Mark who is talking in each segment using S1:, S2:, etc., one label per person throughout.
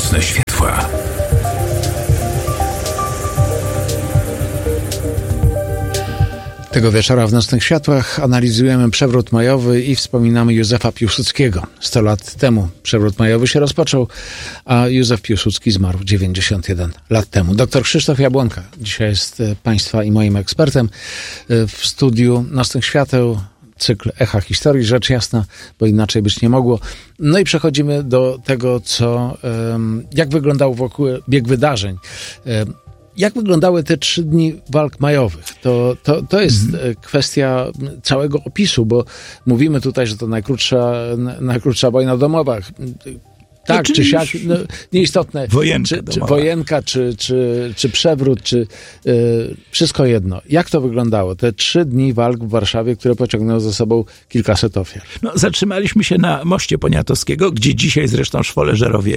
S1: Nocne światła.
S2: Tego wieczora w Nocnych Światłach analizujemy przewrót majowy i wspominamy Józefa Piłsudskiego. 100 lat temu przewrót majowy się rozpoczął, a Józef Piłsudski zmarł 91 lat temu. Dr Krzysztof Jabłonka dzisiaj jest Państwa i moim ekspertem. W studiu Nocnych Świateł cykl Echa Historii, rzecz jasna, bo inaczej być nie mogło. No i przechodzimy do tego, jak wyglądał wokół bieg wydarzeń. Jak wyglądały te 3 dni walk majowych? To jest kwestia całego opisu, bo mówimy tutaj, że to najkrótsza wojna domowa. Tak, czy siak, nieistotne. Wojenka, czy przewrót, wszystko jedno. Jak to wyglądało? Te 3 dni walk w Warszawie, które pociągnęły za sobą kilkaset ofiar.
S3: Zatrzymaliśmy się na moście Poniatowskiego, gdzie dzisiaj zresztą szwoleżerowie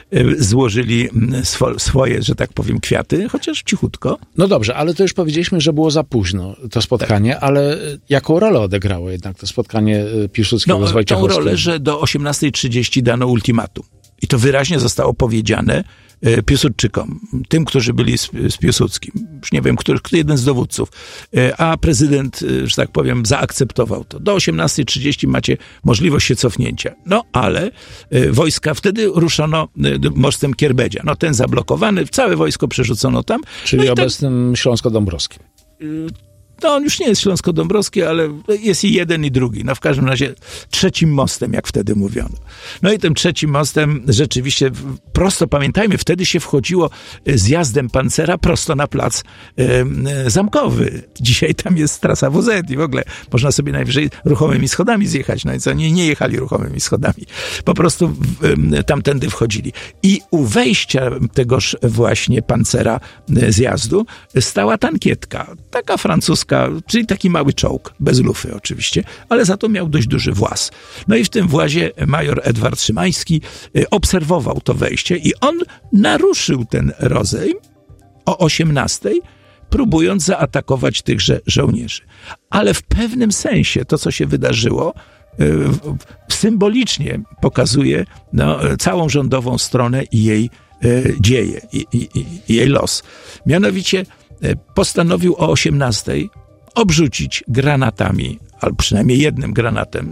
S3: złożyli swoje, że tak powiem, kwiaty, chociaż cichutko.
S2: No dobrze, ale to już powiedzieliśmy, że było za późno to spotkanie, tak. Ale jaką rolę odegrało jednak to spotkanie Piłsudskiego z Wojciechowskim?
S3: Tą rolę, że do 18:30 dano ultimatum. I to wyraźnie zostało powiedziane Piłsudczykom, tym, którzy byli z Piłsudskim. Już nie wiem, który jeden z dowódców. A prezydent, że tak powiem, zaakceptował to. Do 18:30 macie możliwość się cofnięcia. No, ale wojska, wtedy ruszono mostem Kierbedzia. No, ten zablokowany, całe wojsko przerzucono tam.
S2: Czyli obecnym Śląsko-Dąbrowskim.
S3: No, on już nie jest Śląsko-Dąbrowski, ale jest i jeden, i drugi. No, w każdym razie 3. mostem, jak wtedy mówiono. No i tym 3. mostem rzeczywiście prosto, pamiętajmy, wtedy się wchodziło zjazdem pancera prosto na plac Zamkowy. Dzisiaj tam jest trasa WZ i w ogóle można sobie najwyżej ruchomymi schodami zjechać. No i co, nie jechali ruchomymi schodami. Po prostu tamtędy wchodzili. I u wejścia tegoż właśnie pancera zjazdu stała tankietka. Taka francuska, czyli taki mały czołg, bez lufy oczywiście, ale za to miał dość duży właz. No i w tym włazie major Edward Szymański obserwował to wejście i on naruszył ten rozejm o 18:00, próbując zaatakować tychże żołnierzy. Ale w pewnym sensie to, co się wydarzyło, symbolicznie pokazuje całą rządową stronę i jej dzieje, i jej los. Mianowicie postanowił o 18:00 obrzucić granatami, albo przynajmniej jednym granatem,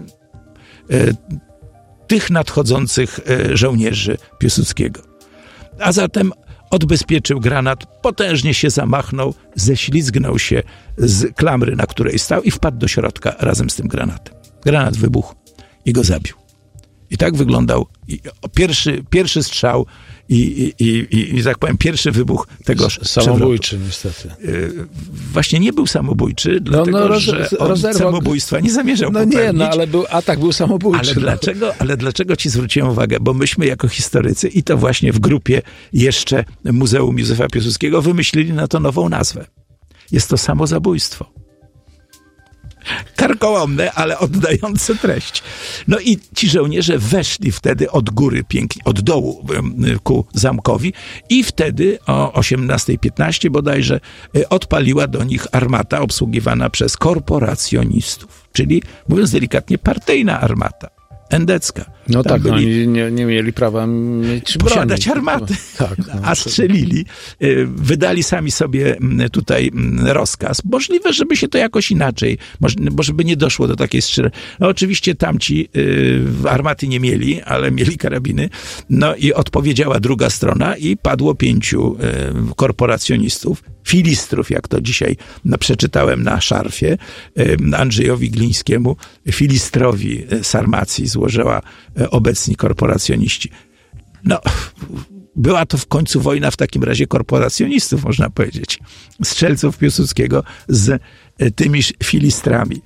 S3: tych nadchodzących żołnierzy Piłsudskiego. A zatem odbezpieczył granat, potężnie się zamachnął, ześlizgnął się z klamry, na której stał i wpadł do środka razem z tym granatem. Granat wybuchł i go zabił. I tak wyglądał pierwszy strzał i tak powiem, pierwszy wybuch tegoż
S2: samobójczy niestety.
S3: Właśnie nie był samobójczy, dlatego że on samobójstwa nie zamierzał popełnić.
S2: Ale atak był samobójczy.
S3: Ale dlaczego ci zwróciłem uwagę? Bo myśmy jako historycy i to właśnie w grupie jeszcze Muzeum Józefa Piłsudskiego wymyślili na to nową nazwę. Jest to samozabójstwo. Karkołomne, ale oddające treść. No i ci żołnierze weszli wtedy od góry, pięknie, od dołu ku zamkowi i wtedy o 18:15 bodajże odpaliła do nich armata obsługiwana przez korporacjonistów, czyli mówiąc delikatnie partyjna armata. Endecka.
S2: No tak, oni nie mieli prawa mieć
S3: posiadać
S2: broni.
S3: armaty, a strzelili. Wydali sami sobie tutaj rozkaz. Możliwe, żeby się to jakoś inaczej, bo żeby nie doszło do takiej strzelania. No oczywiście tamci armaty nie mieli, ale mieli karabiny. No i odpowiedziała druga strona i padło 5 korporacjonistów, filistrów, jak to dzisiaj przeczytałem na szarfie, Andrzejowi Glińskiemu, filistrowi Sarmacji złożyła obecni korporacjoniści. No, była to w końcu wojna w takim razie korporacjonistów, można powiedzieć. Strzelców Piłsudskiego z tymi filistrami.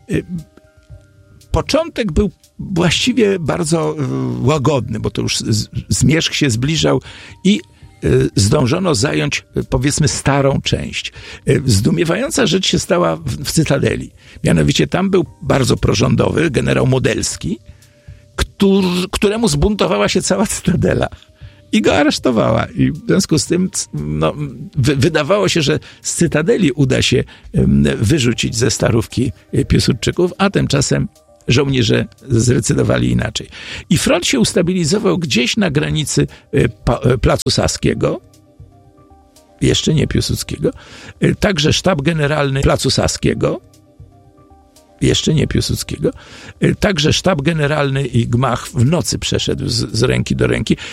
S3: Początek był właściwie bardzo łagodny, bo to już zmierzch się zbliżał i zdążono zająć, powiedzmy, starą część. Zdumiewająca rzecz się stała w Cytadeli. Mianowicie tam był bardzo prorządowy generał Modelski, któremu zbuntowała się cała Cytadela i go aresztowała. I w związku z tym wydawało się, że z Cytadeli uda się wyrzucić ze Starówki Piłsudczyków, a tymczasem żołnierze zdecydowali inaczej. I front się ustabilizował gdzieś na granicy Placu Saskiego, jeszcze nie Piłsudskiego, także sztab generalny Placu Saskiego, jeszcze nie Piłsudskiego, także sztab generalny i gmach w nocy przeszedł z ręki do ręki.